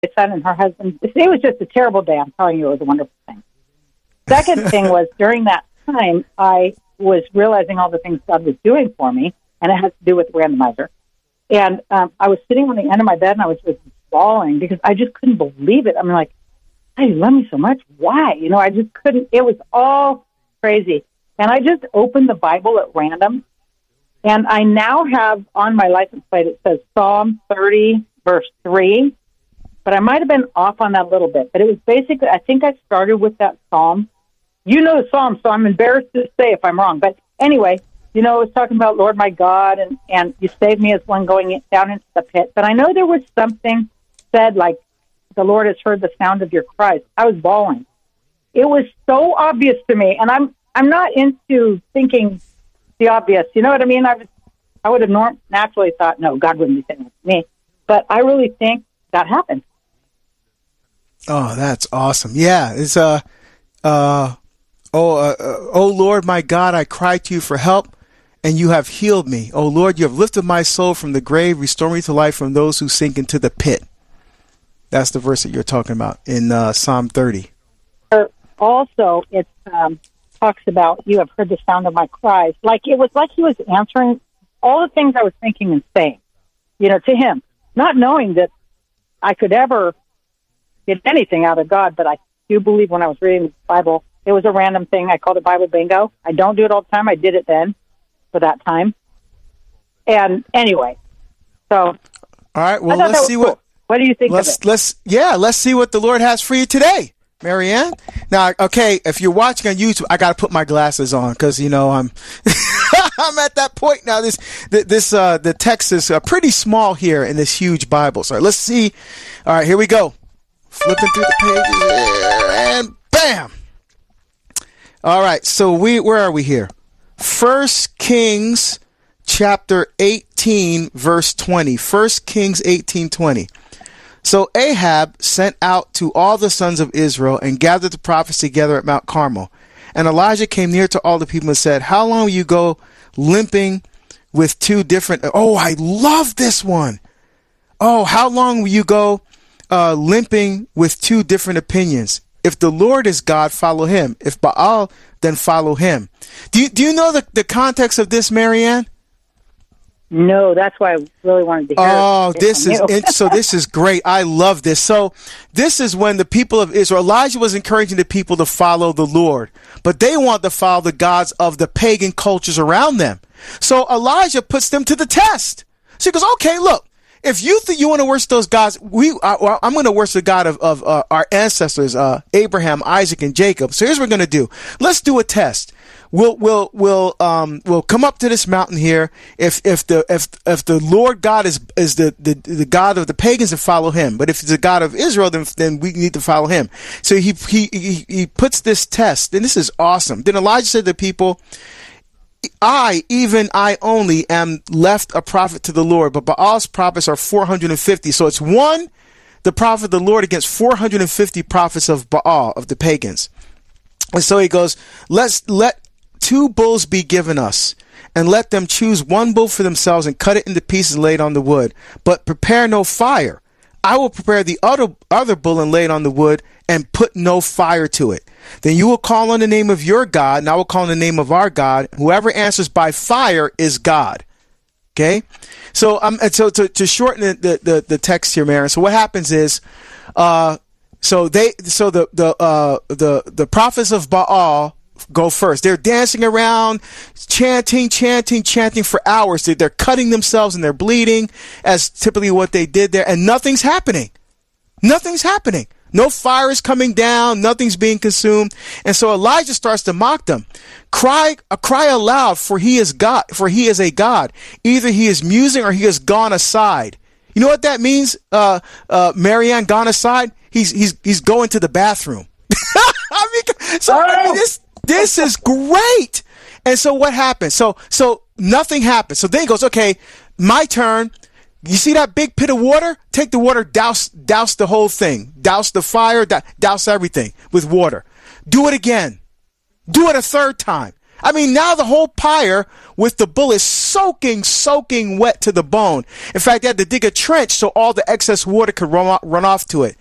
son and her husband. It was just a terrible day. I'm telling you, it was a wonderful thing. Second thing was, during that time, I was realizing all the things God was doing for me, and it has to do with the randomizer. And I was sitting on the end of my bed, and I was just bawling because I just couldn't believe it. I'm like, "Hey, you love me so much. Why?" I just couldn't. It was all crazy. And I just opened the Bible at random, and I now have on my license plate, it says Psalm 30, verse 3. But I might have been off on that a little bit. But it was basically, I think I started with that psalm. You know the psalm, so I'm embarrassed to say if I'm wrong. But anyway, it was talking about, Lord my God, and you saved me as one going down into the pit. But I know there was something said like, the Lord has heard the sound of your cries. I was bawling. It was so obvious to me. And I'm not into thinking the obvious. You know what I mean? I would have naturally thought, no, God wouldn't be saying that to me. But I really think that happened. Oh, that's awesome. Yeah. It's, oh Lord, my God, I cry to you for help, and you have healed me. Oh Lord, you have lifted my soul from the grave, restore me to life from those who sink into the pit. That's the verse that you're talking about in Psalm 30. Also, it talks about, you have heard the sound of my cries. Like, it was like he was answering all the things I was thinking and saying, to him, not knowing that I could ever get anything out of God. But I do believe when I was reading the Bible, it was a random thing. I called it Bible bingo. I don't do it all the time. I did it then for that time. And anyway, so. All right. Well, let's see cool. What do you think of it? Let's see what the Lord has for you today, Marianne. Now, okay, if you're watching on YouTube, I got to put my glasses on because, I'm I'm at that point now. The text is pretty small here in this huge Bible. So let's see. All right, here we go. Flipping through the pages and bam. All right, so where are we here? 1 Kings chapter 18, verse 20. 1 Kings 18:20. So Ahab sent out to all the sons of Israel and gathered the prophets together at Mount Carmel. And Elijah came near to all the people and said, how long will you go limping with two different... Oh, I love this one. Oh, how long will you go limping with two different opinions? If the Lord is God, follow him. If Baal, then follow him. Do you know the context of this, Marianne? No, that's why I really wanted to hear. Oh, this is great. I love this. So this is when the people of Israel, Elijah was encouraging the people to follow the Lord, but they want to follow the gods of the pagan cultures around them. So Elijah puts them to the test. So he goes, okay, look, if you think you want to worship those gods, I'm going to worship the God of our ancestors, Abraham, Isaac, and Jacob. So here's what we're going to do. Let's do a test. We'll come up to this mountain here. If the Lord God is the God of the pagans, then follow him. But if it's the God of Israel, then we need to follow him. So he puts this test, and this is awesome. Then Elijah said to the people, even I only am left a prophet to the Lord, but Baal's prophets are 450. So it's the prophet of the Lord against 450 prophets of Baal, of the pagans. And so he goes, let 2 bulls be given us, and let them choose 1 bull for themselves and cut it into pieces and lay it on the wood. But prepare no fire. I will prepare the other bull and lay it on the wood and put no fire to it. Then you will call on the name of your God, and I will call on the name of our God. Whoever answers by fire is God. Okay? So to shorten the text here, Mary. So what happens is, the prophets of Baal go first. They're dancing around, chanting for hours. They're cutting themselves and they're bleeding, as typically what they did there, and nothing's happening. No fire is coming down. Nothing's being consumed. And so Elijah starts to mock them. Cry aloud, for he is God. For he is a God. Either he is musing or he has gone aside. You know what that means, Marianne? Gone aside. He's going to the bathroom. This is great. And so what happens? So nothing happens. So then he goes, okay, my turn. You see that big pit of water? Take the water, douse the whole thing. Douse the fire, douse everything with water. Do it again. Do it a third time. I mean, now the whole pyre with the bull is soaking wet to the bone. In fact, they had to dig a trench so all the excess water could run off to it.